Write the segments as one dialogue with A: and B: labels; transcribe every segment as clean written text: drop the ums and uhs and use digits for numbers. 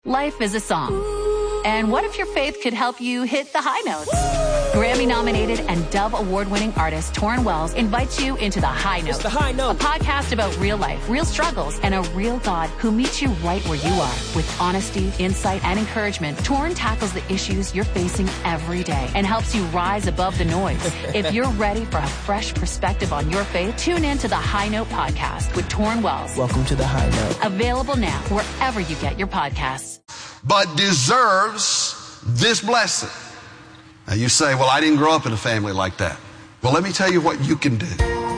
A: Life is a song. And what if your faith could help you hit the high notes? Grammy-nominated and Dove Award-winning artist Torrin Wells invites you into The High Note.
B: It's The High Note.
A: A podcast about real life, real struggles, and a real God who meets you right where you are. With honesty, insight, and encouragement, Torrin tackles the issues you're facing every day and helps you rise above the noise. If you're ready for a fresh perspective on your faith, tune in to The High Note podcast with Torrin Wells.
B: Welcome to The High Note.
A: Available now wherever you get your podcasts.
C: But deserves this blessing. Now you say, well, I didn't grow up in a family like that. Well, let me tell you what you can do.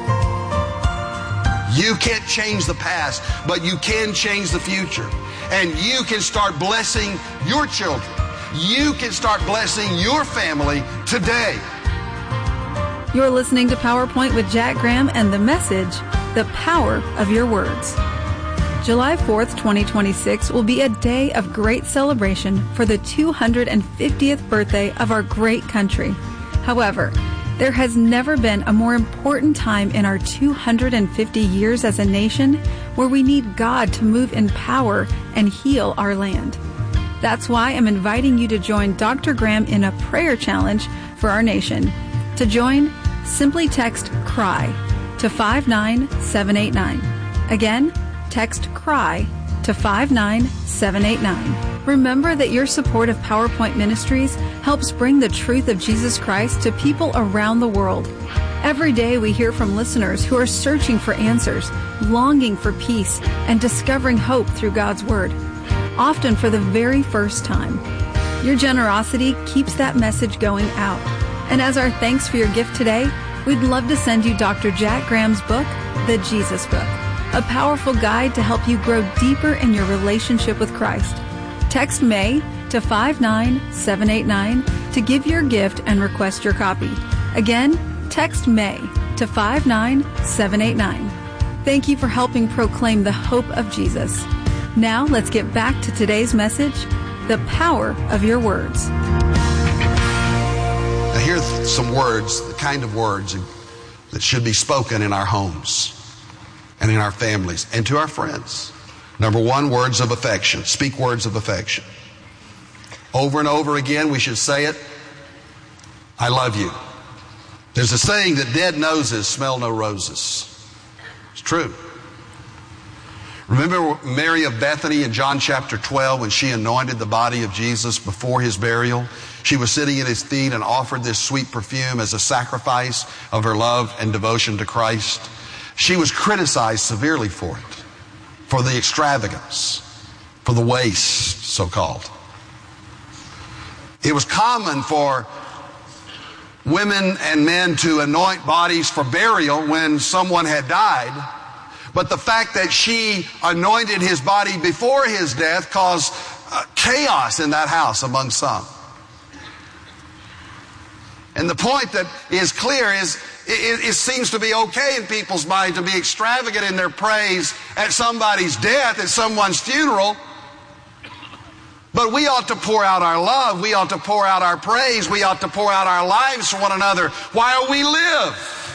C: You can't change the past, but you can change the future. And you can start blessing your children. You can start blessing your family today.
D: You're listening to PowerPoint with Jack Graham and the message, The Power of Your Words. July 4th, 2026 will be a day of great celebration for the 250th birthday of our great country. However, there has never been a more important time in our 250 years as a nation where we need God to move in power and heal our land. That's why I'm inviting you to join Dr. Graham in a prayer challenge for our nation. To join, simply text CRY to 59789. Again, text CRY to 59789. Remember that your support of PowerPoint Ministries helps bring the truth of Jesus Christ to people around the world. Every day we hear from listeners who are searching for answers, longing for peace, and discovering hope through God's Word, often for the very first time. Your generosity keeps that message going out. And as our thanks for your gift today, we'd love to send you Dr. Jack Graham's book, The Jesus Book, a powerful guide to help you grow deeper in your relationship with Christ. Text May to 59789 to give your gift and request your copy. Again, text May to 59789. Thank you for helping proclaim the hope of Jesus. Now let's get back to today's message, The Power of Your Words.
C: Now here's some words, the kind of words that should be spoken in our homes and in our families and to our friends. Number one, words of affection. Speak words of affection. Over and over again, we should say it. I love you. There's a saying that dead noses smell no roses. It's true. Remember Mary of Bethany in John chapter 12 when she anointed the body of Jesus before his burial? She was sitting at his feet and offered this sweet perfume as a sacrifice of her love and devotion to Christ. She was criticized severely for it, for the extravagance, for the waste, so-called. It was common for women and men to anoint bodies for burial when someone had died, but the fact that she anointed his body before his death caused chaos in that house among some. And the point that is clear is it seems to be okay in people's mind to be extravagant in their praise at somebody's death, at someone's funeral. But we ought to pour out our love. We ought to pour out our praise. We ought to pour out our lives for one another while we live.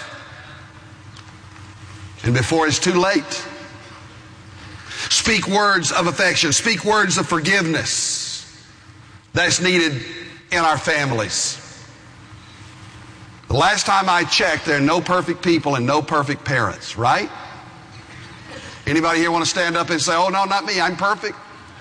C: And before it's too late. Speak words of affection. Speak words of forgiveness. That's needed in our families. The last time I checked, there are no perfect people and no perfect parents, right? Anybody here want to stand up and say, oh, no, not me, I'm perfect?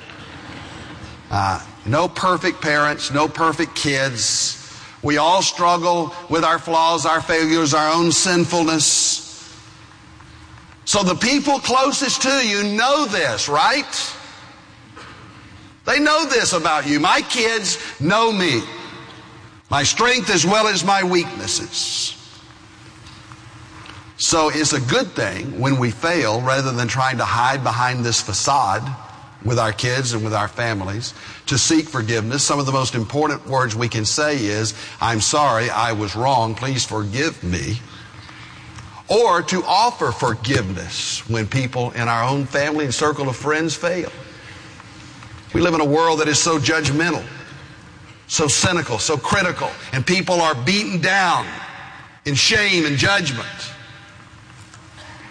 C: No perfect parents, no perfect kids. We all struggle with our flaws, our failures, our own sinfulness. So the people closest to you know this, right? They know this about you. My kids know me. My strength as well as my weaknesses. So it's a good thing when we fail, rather than trying to hide behind this facade with our kids and with our families, to seek forgiveness. Some of the most important words we can say is, I'm sorry, I was wrong, please forgive me. Or to offer forgiveness when people in our own family and circle of friends fail. We live in a world that is so judgmental, so cynical, so critical, and people are beaten down in shame and judgment.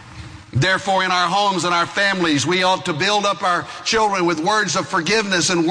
C: Therefore, in our homes and our families, we ought to build up our children with words of forgiveness and